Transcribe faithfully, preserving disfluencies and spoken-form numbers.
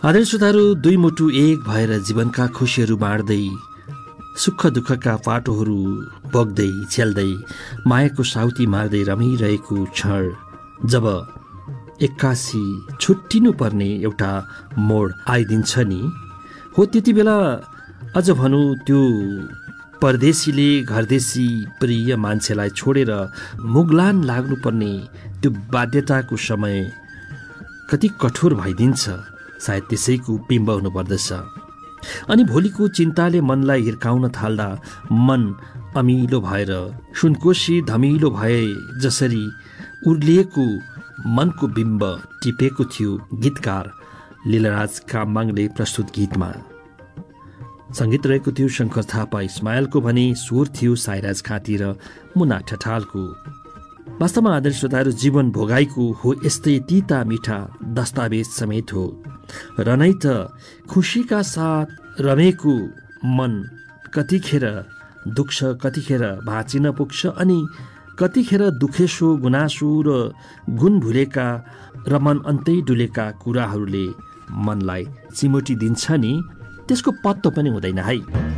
आदरणीय श्रोताहरू, दुई मुटु एक भएर जीवनका खुसीहरू बाँड्दै सुख दुःखका पाटोहरू बग्दै झेल्दै मायाको साउती मार्दै रमिरहेको क्षण जब एक्कासी छुट्टिनु पर्ने एउटा मोड आइदिन्छ नि, हो त्यति बेला अझ भनौँ त्यो परदेशीले घरदेशी प्रिय मान्छेलाई छोडेर मुगलान लाग्नुपर्ने त्यो बाध्यताको समय कति कठोर भइदिन्छ। सायद त्यसैको बिम्ब हुनुपर्दछ। अनि भोलिको चिन्ताले मनलाई हिर्काउन थाल्दा मन अमिलो भएर सुनकोशी धमिलो भए जसरी उर्लिएको मनको बिम्ब टिपेको थियो गीतकार लीलाराज कामबाङले प्रस्तुत गीतमा। सङ्गीत रहेको थियो शङ्कर थापा इस्माइलको भने स्वर थियो साइराज खाँती र मुना ठठालको। वास्तवमा आदरणीय श्रोताहरू, जीवन भोगाइको हो यस्तै तिता मिठा दस्तावेज समेत हो। र नै त खुसीका साथ रमेको मन कतिखेर दुख्छ, कतिखेर भाँचिन पुग्छ, अनि कतिखेर दुखेसो गुनासो र गुण भुलेका र मन अन्तै डुलेका कुराहरूले मनलाई चिमोटी दिन्छ नि, त्यसको पत्तो पनि हुँदैन है।